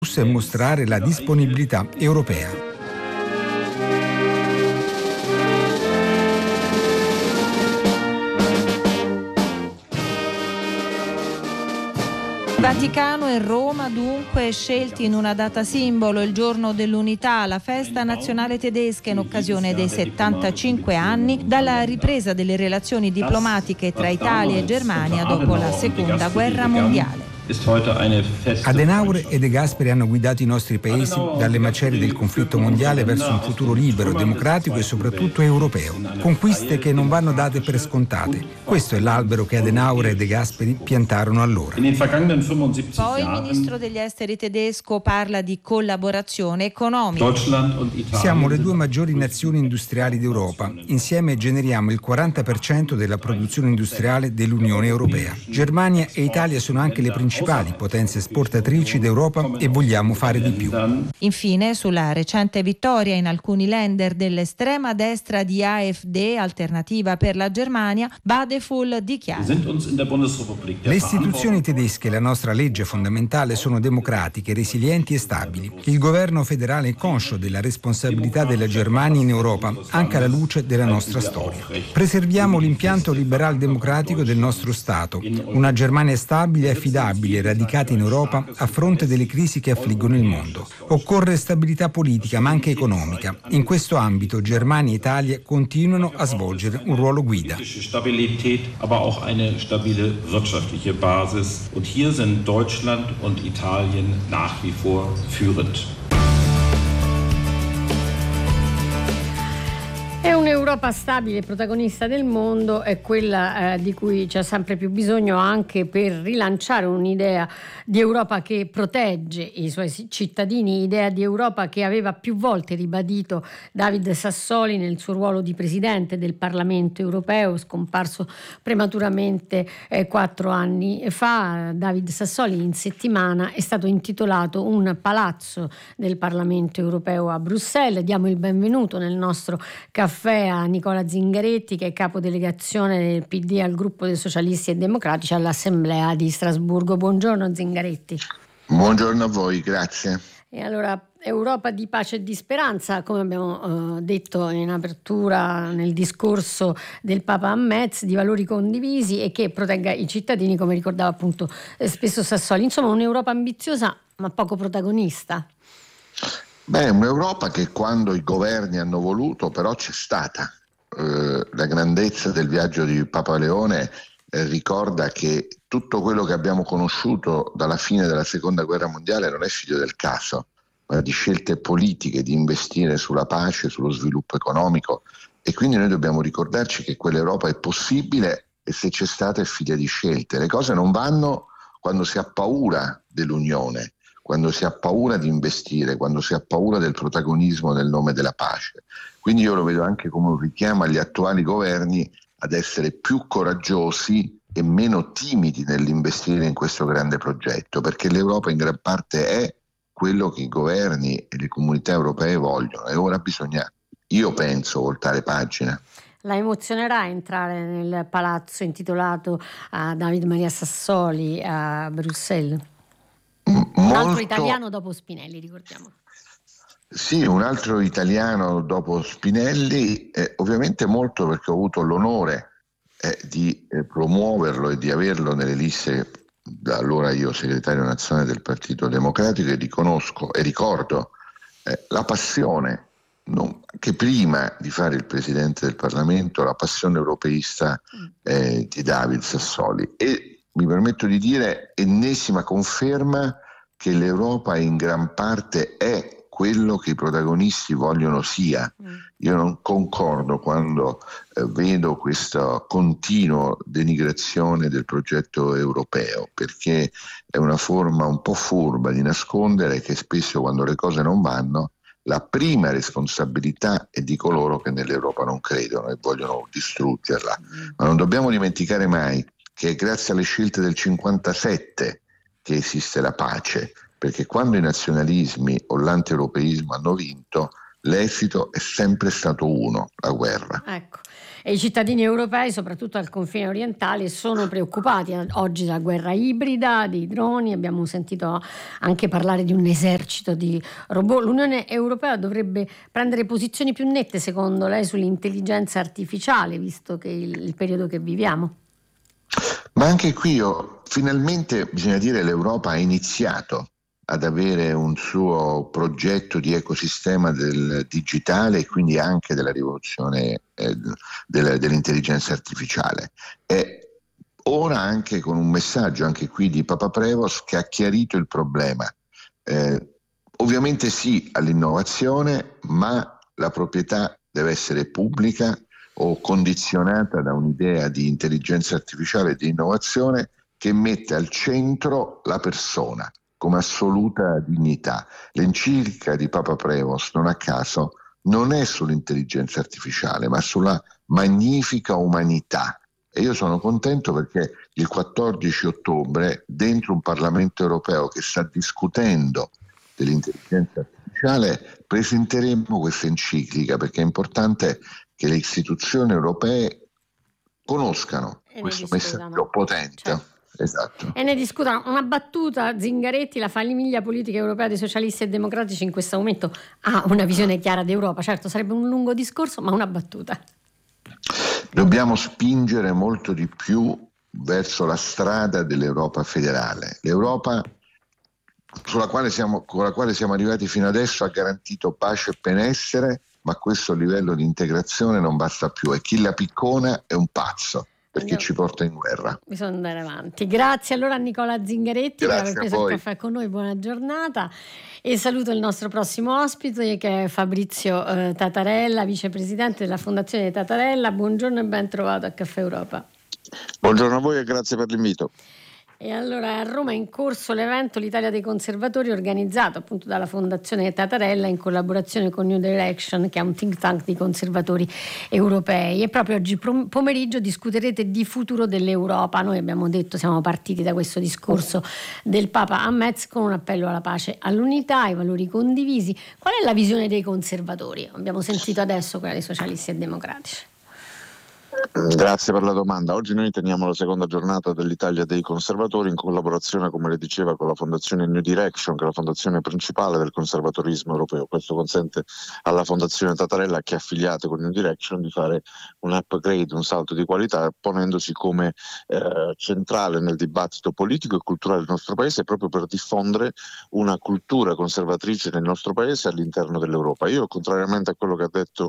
e mostrare la disponibilità europea. Vaticano e Roma dunque scelti in una data simbolo, il giorno dell'unità, la festa nazionale tedesca in occasione dei 75 anni dalla ripresa delle relazioni diplomatiche tra Italia e Germania dopo la Seconda Guerra Mondiale. Adenauer e De Gasperi hanno guidato i nostri paesi dalle macerie del conflitto mondiale verso un futuro libero, democratico e soprattutto europeo. Conquiste che non vanno date per scontate. Questo è l'albero che Adenauer e De Gasperi piantarono allora. Poi il ministro degli esteri tedesco parla di collaborazione economica. Siamo le due maggiori nazioni industriali d'Europa. Insieme generiamo il 40% della produzione industriale dell'Unione Europea. Germania e Italia sono anche le principali potenze esportatrici d'Europa e vogliamo fare di più. Infine, sulla recente vittoria in alcuni länder dell'estrema destra di AfD, Alternativa per la Germania, Badeful dichiara: le istituzioni tedesche e la nostra legge fondamentale sono democratiche, resilienti e stabili. Il governo federale è conscio della responsabilità della Germania in Europa, anche alla luce della nostra storia. Preserviamo l'impianto liberal-democratico del nostro Stato, una Germania stabile e affidabile, radicati in Europa a fronte delle crisi che affliggono il mondo. Occorre stabilità politica ma anche economica. In questo ambito Germania e Italia continuano a svolgere un ruolo guida. Aber auch eine stabile wirtschaftliche Basis. Und hier sind Deutschland und Italien nach wie vor führend. È un'Europa stabile e protagonista del mondo, è quella di cui c'è sempre più bisogno anche per rilanciare un'idea di Europa che protegge i suoi cittadini, idea di Europa che aveva più volte ribadito David Sassoli nel suo ruolo di presidente del Parlamento europeo, scomparso prematuramente 4 anni fa. David Sassoli in settimana è stato intitolato un palazzo del Parlamento europeo a Bruxelles. Diamo il benvenuto nel nostro caffè a Nicola Zingaretti, che è capodelegazione del PD al gruppo dei Socialisti e Democratici all'Assemblea di Strasburgo. Buongiorno Zingaretti. Buongiorno a voi, grazie. E allora, Europa di pace e di speranza, come abbiamo detto in apertura nel discorso del Papa a Metz, di valori condivisi e che protegga i cittadini, come ricordava appunto spesso Sassoli. Insomma, un'Europa ambiziosa ma poco protagonista. Un'Europa che quando i governi hanno voluto però c'è stata. La grandezza del viaggio di Papa Leone ricorda che tutto quello che abbiamo conosciuto dalla fine della Seconda Guerra Mondiale non è figlio del caso, ma di scelte politiche, di investire sulla pace, sullo sviluppo economico, e quindi noi dobbiamo ricordarci che quell'Europa è possibile e se c'è stata è figlia di scelte. Le cose non vanno quando si ha paura dell'Unione, quando si ha paura di investire, quando si ha paura del protagonismo nel nome della pace. Quindi io lo vedo anche come un richiamo agli attuali governi ad essere più coraggiosi e meno timidi nell'investire in questo grande progetto, perché l'Europa in gran parte è quello che i governi e le comunità europee vogliono, e ora bisogna, io penso, voltare pagina. La emozionerà entrare nel palazzo intitolato a David Maria Sassoli a Bruxelles? Un altro italiano dopo Spinelli, ricordiamo. Sì, un altro italiano dopo Spinelli, ovviamente molto, perché ho avuto l'onore di promuoverlo e di averlo nelle liste, da allora io segretario nazionale del Partito Democratico, e riconosco e ricordo la passione, che prima di fare il Presidente del Parlamento, la passione europeista di David Sassoli. E mi permetto di dire, ennesima conferma che l'Europa in gran parte è quello che i protagonisti vogliono sia. Io non concordo quando vedo questa continua denigrazione del progetto europeo, perché è una forma un po' furba di nascondere che spesso, quando le cose non vanno, la prima responsabilità è di coloro che nell'Europa non credono e vogliono distruggerla. Ma non dobbiamo dimenticare mai che è grazie alle scelte del 57 che esiste la pace, perché quando i nazionalismi o l'antieuropeismo hanno vinto, l'esito è sempre stato uno, la guerra. Ecco. E i cittadini europei, soprattutto al confine orientale, sono preoccupati oggi dalla guerra ibrida, dei droni, abbiamo sentito anche parlare di un esercito di robot. L'Unione Europea dovrebbe prendere posizioni più nette, secondo lei, sull'intelligenza artificiale, visto che il periodo che viviamo? Ma anche qui finalmente bisogna dire l'Europa ha iniziato ad avere un suo progetto di ecosistema del digitale e quindi anche della rivoluzione dell'intelligenza artificiale. E ora anche con un messaggio anche qui di Papa Prevost che ha chiarito il problema. Ovviamente sì all'innovazione, ma la proprietà deve essere pubblica o condizionata da un'idea di intelligenza artificiale e di innovazione che mette al centro la persona come assoluta dignità. L'enciclica di Papa Prevost, non a caso, non è sull'intelligenza artificiale, ma sulla magnifica umanità. E io sono contento perché il 14 ottobre, dentro un Parlamento europeo che sta discutendo dell'intelligenza artificiale, presenteremo questa enciclica, perché è importante che le istituzioni europee conoscano questo messaggio potente. Certo. Esatto. E ne discutano. Una battuta: Zingaretti, la famiglia politica europea dei socialisti e democratici in questo momento ha una visione chiara d'Europa. Certo, sarebbe un lungo discorso, ma una battuta. Dobbiamo spingere molto di più verso la strada dell'Europa federale. L'Europa con la quale siamo arrivati fino adesso ha garantito pace e benessere, ma questo livello di integrazione non basta più e chi la piccona è un pazzo, perché ci porta in guerra. Bisogna andare avanti. Grazie allora a Nicola Zingaretti per aver preso il caffè con noi, buona giornata, e saluto il nostro prossimo ospite che è Fabrizio Tatarella, vicepresidente della Fondazione Tatarella. Buongiorno e ben trovato a Caffè Europa. Buongiorno a voi e grazie per l'invito. E allora a Roma è in corso l'evento L'Italia dei Conservatori, organizzato appunto dalla Fondazione Tatarella in collaborazione con New Direction, che è un think tank di conservatori europei. E proprio oggi pomeriggio discuterete di futuro dell'Europa. Noi abbiamo detto, siamo partiti da questo discorso del Papa a Metz con un appello alla pace, all'unità, ai valori condivisi. Qual è la visione dei conservatori? Abbiamo sentito adesso quella dei socialisti e democratici. Grazie per la domanda. Oggi noi teniamo la seconda giornata dell'Italia dei Conservatori in collaborazione, come le diceva, con la Fondazione New Direction, che è la fondazione principale del conservatorismo europeo. Questo consente alla Fondazione Tatarella, che è affiliata con New Direction, di fare un upgrade, un salto di qualità, ponendosi come centrale nel dibattito politico e culturale del nostro paese, proprio per diffondere una cultura conservatrice nel nostro paese all'interno dell'Europa. Io, contrariamente a quello che ha detto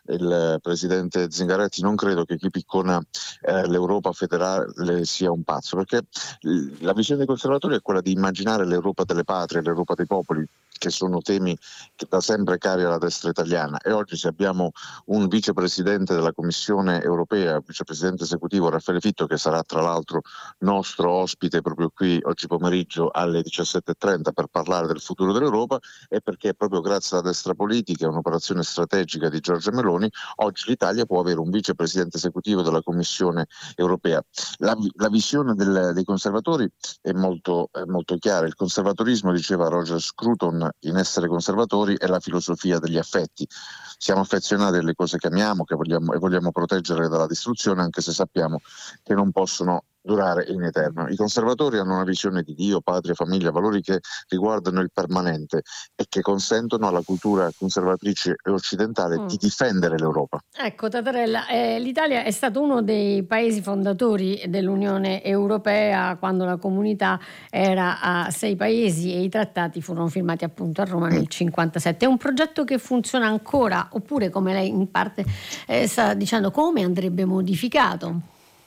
il presidente Zingaretti, non credo che chi piccona l'Europa federale sia un pazzo, perché la visione dei conservatori è quella di immaginare l'Europa delle patrie, l'Europa dei popoli, che sono temi che da sempre cari alla destra italiana. E oggi, se abbiamo un vicepresidente della Commissione europea, vicepresidente esecutivo Raffaele Fitto, che sarà tra l'altro nostro ospite proprio qui oggi pomeriggio alle 17:30 per parlare del futuro dell'Europa, è perché proprio grazie alla destra politica e un'operazione strategica di Giorgia Meloni oggi l'Italia può avere un vicepresidente esecutivo della Commissione europea. La visione dei conservatori è molto chiara. Il conservatorismo, diceva Roger Scruton, in Essere conservatori è la filosofia degli affetti. Siamo affezionati alle cose che amiamo, che vogliamo proteggere dalla distruzione, anche se sappiamo che non possono durare in eterno. I conservatori hanno una visione di Dio, patria, famiglia, valori che riguardano il permanente e che consentono alla cultura conservatrice e occidentale di difendere l'Europa. Ecco, Tatarella, l'Italia è stato uno dei paesi fondatori dell'Unione Europea quando la comunità era a 6 paesi e i trattati furono firmati appunto a Roma nel 1957. È un progetto che funziona ancora, oppure, come lei in parte sta dicendo, come andrebbe modificato?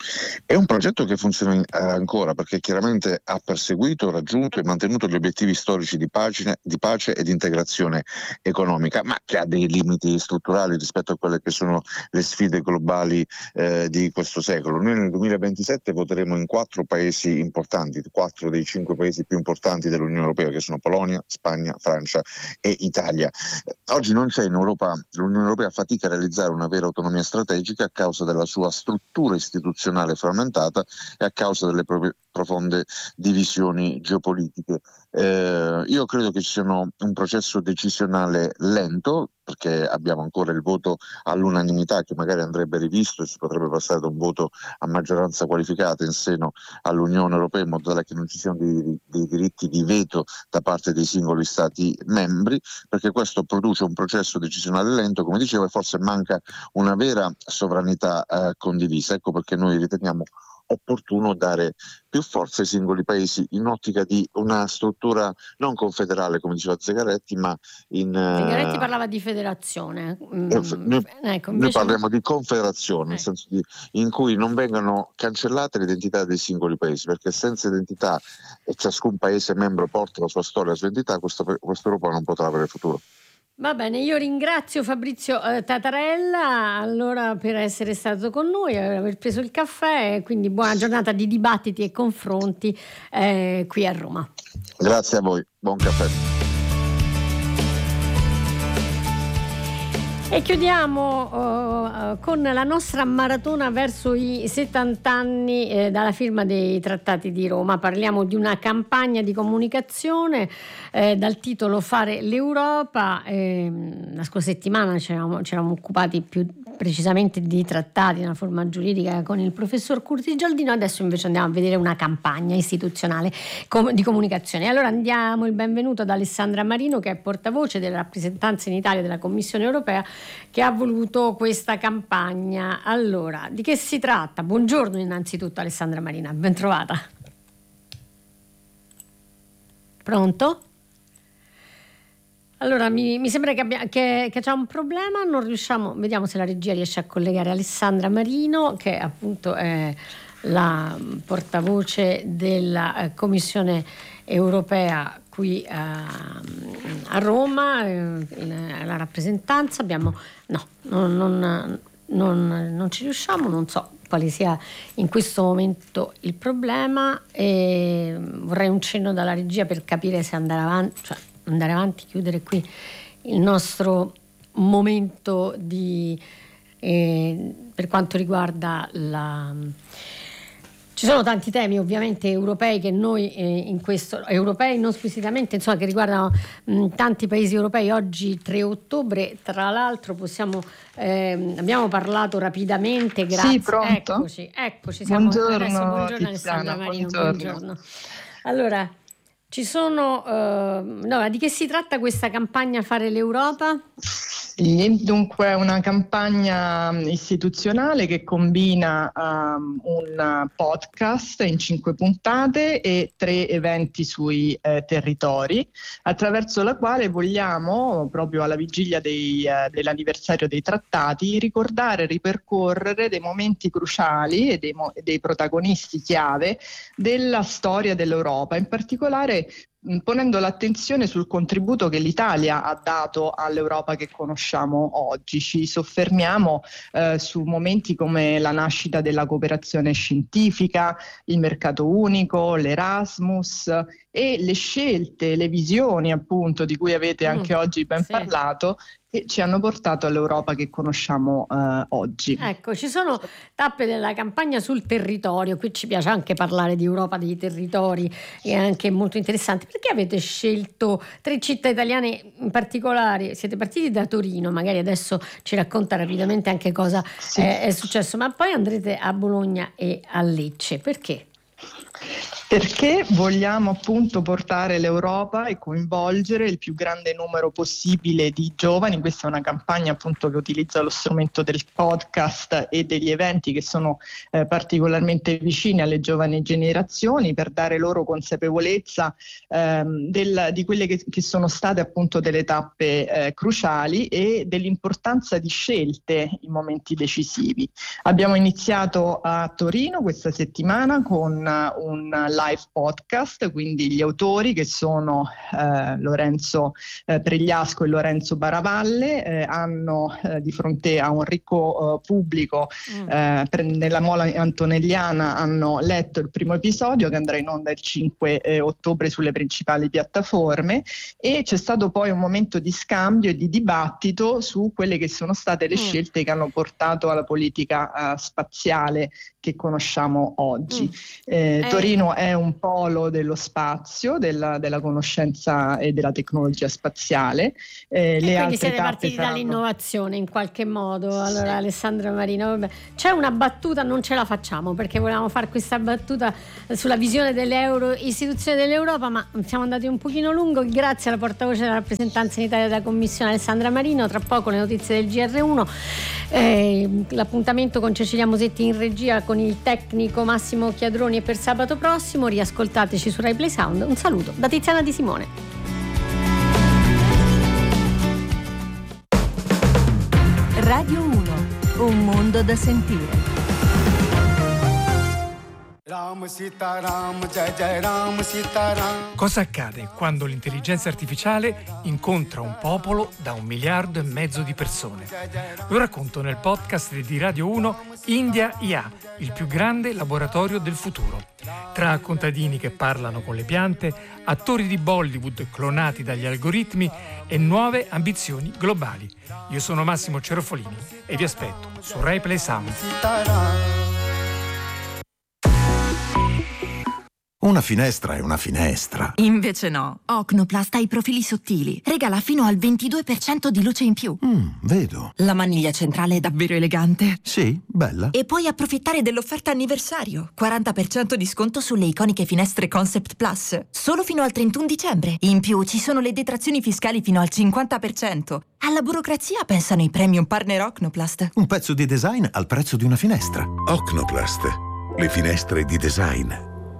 È un progetto che funziona ancora, perché chiaramente ha perseguito, raggiunto e mantenuto gli obiettivi storici di pace e di integrazione economica, ma che ha dei limiti strutturali rispetto a quelle che sono le sfide globali di questo secolo. Noi nel 2027 voteremo in 4 paesi importanti, 4 dei 5 paesi più importanti dell'Unione Europea, che sono Polonia, Spagna, Francia e Italia. Oggi non c'è in Europa, l'Unione Europea fatica a realizzare una vera autonomia strategica a causa della sua struttura istituzionale frammentata e a causa delle proprie profonde divisioni geopolitiche. Io credo che ci sia un processo decisionale lento, perché abbiamo ancora il voto all'unanimità che magari andrebbe rivisto e si potrebbe passare da un voto a maggioranza qualificata in seno all'Unione Europea, in modo tale che non ci siano dei diritti di veto da parte dei singoli Stati membri, perché questo produce un processo decisionale lento, come dicevo, e forse manca una vera sovranità condivisa. Ecco perché noi riteniamo opportuno dare più forza ai singoli paesi in ottica di una struttura non confederale, come diceva Zingaretti, ma Zingaretti parlava di federazione. Noi parliamo di confederazione, nel senso in cui non vengano cancellate le identità dei singoli paesi, perché senza identità, e ciascun paese membro porta la sua storia e la sua identità, questa Europa non potrà avere futuro. Va bene, io ringrazio Fabrizio Tatarella allora per essere stato con noi, aver preso il caffè, quindi buona giornata di dibattiti e confronti qui a Roma. Grazie a voi, buon caffè. E chiudiamo con la nostra maratona verso i 70 anni dalla firma dei Trattati di Roma. Parliamo di una campagna di comunicazione dal titolo Fare l'Europa. La scorsa settimana ci eravamo occupati più precisamente di trattati nella forma giuridica con il professor Curti Gialdino. Adesso invece andiamo a vedere una campagna istituzionale di comunicazione. Allora diamo il benvenuto ad Alessandra Marino, che è portavoce della rappresentanza in Italia della Commissione Europea, che ha voluto questa campagna. Allora, di che si tratta? Buongiorno innanzitutto Alessandra Marina, ben trovata. Pronto? Allora, mi sembra che c'è un problema, non riusciamo, vediamo se la regia riesce a collegare Alessandra Marino, che appunto è la portavoce della Commissione Europea qui a Roma, la rappresentanza. Non ci riusciamo, non so quale sia in questo momento il problema, e vorrei un cenno dalla regia per capire se andare avanti, chiudere qui il nostro momento per quanto riguarda ci sono tanti temi ovviamente europei che noi europei non squisitamente, insomma, che riguardano tanti paesi europei. Oggi 3 ottobre, tra l'altro abbiamo parlato rapidamente, grazie. Sì, pronto? Eccoci siamo. Buongiorno Alessandra Marino, buongiorno. Allora, ci sono di che si tratta questa campagna Fare l'Europa? Dunque è una campagna istituzionale che combina un podcast in 5 puntate e 3 eventi sui territori, attraverso la quale vogliamo, proprio alla vigilia dell'anniversario dei trattati, ricordare e ripercorrere dei momenti cruciali e dei protagonisti chiave della storia dell'Europa, in particolare ponendo l'attenzione sul contributo che l'Italia ha dato all'Europa che conosciamo oggi. Ci soffermiamo su momenti come la nascita della cooperazione scientifica, il mercato unico, l'Erasmus e le scelte, le visioni appunto di cui avete anche oggi ben parlato, che ci hanno portato all'Europa che conosciamo oggi. Ecco, ci sono tappe della campagna sul territorio, qui ci piace anche parlare di Europa dei territori, è anche molto interessante. Perché avete scelto 3 città italiane in particolare? Siete partiti da Torino, magari adesso ci racconta rapidamente anche cosa è successo, ma poi andrete a Bologna e a Lecce. Perché? Perché vogliamo appunto portare l'Europa e coinvolgere il più grande numero possibile di giovani. Questa è una campagna appunto che utilizza lo strumento del podcast e degli eventi che sono particolarmente vicini alle giovani generazioni, per dare loro consapevolezza di quelle che sono state appunto delle tappe cruciali e dell'importanza di scelte in momenti decisivi. Abbiamo iniziato a Torino questa settimana con un live podcast, quindi gli autori, che sono Lorenzo Pregliasco e Lorenzo Baravalle, hanno di fronte a un ricco pubblico nella Mola Antonelliana hanno letto il primo episodio, che andrà in onda il 5 ottobre sulle principali piattaforme, e c'è stato poi un momento di scambio e di dibattito su quelle che sono state le scelte che hanno portato alla politica spaziale che conosciamo oggi. Torino è un polo dello spazio, della conoscenza e della tecnologia spaziale. Quindi siete partiti dall'innovazione in qualche modo. Allora, Alessandra Marino, vabbè. C'è una battuta, non ce la facciamo perché volevamo fare questa battuta sulla visione delle istituzioni dell'Europa, ma siamo andati un pochino lungo. Grazie alla portavoce della rappresentanza in Italia della Commissione, Alessandra Marino. Tra poco le notizie del GR1, l'appuntamento con Cecilia Mosetti in regia, con il tecnico Massimo Chiadroni, e per sabato prossimo riascoltateci su Rai Play Sound. Un saluto da Tiziana Di Simone. Radio 1, un mondo da sentire. Cosa accade quando l'intelligenza artificiale incontra un popolo da 1,5 miliardi di persone? Lo racconto nel podcast di Radio 1 India IA, il più grande laboratorio del futuro. Tra contadini che parlano con le piante, attori di Bollywood clonati dagli algoritmi e nuove ambizioni globali. Io sono Massimo Cerofolini e vi aspetto su Rai Play Sound. Una finestra è una finestra. Invece no. Ocnoplast ha i profili sottili. Regala fino al 22% di luce in più. Vedo. La maniglia centrale è davvero elegante. Sì, bella. E puoi approfittare dell'offerta anniversario. 40% di sconto sulle iconiche finestre Concept Plus. Solo fino al 31 dicembre. In più ci sono le detrazioni fiscali fino al 50%. Alla burocrazia pensano i premium partner Ocnoplast. Un pezzo di design al prezzo di una finestra. Ocnoplast. Le finestre di design.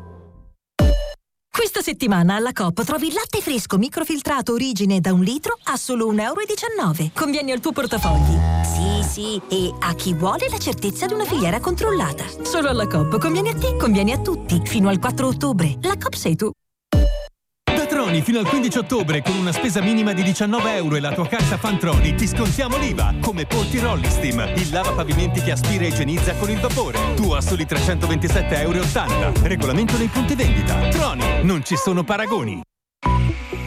Questa settimana alla Coop trovi il latte fresco microfiltrato Origine da 1 litro a solo €1,19. Conviene al tuo portafogli. Sì, e a chi vuole la certezza di una filiera controllata. Solo alla Coop conviene a te, conviene a tutti. Fino al 4 ottobre. La Coop sei tu. Troni fino al 15 ottobre con una spesa minima di €19 e la tua carta Fantroni ti scontiamo l'IVA, come Polti Rollistim, il lavapavimenti che aspira e igienizza con il vapore. Tu a soli €327,80. Regolamento nei punti vendita. Troni, non ci sono paragoni.